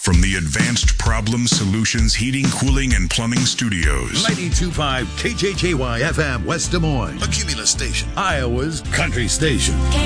From the Advanced Problem Solutions Heating, Cooling, and Plumbing Studios. 92.5 KJJY FM West Des Moines. A Cumulus station. Iowa's country station.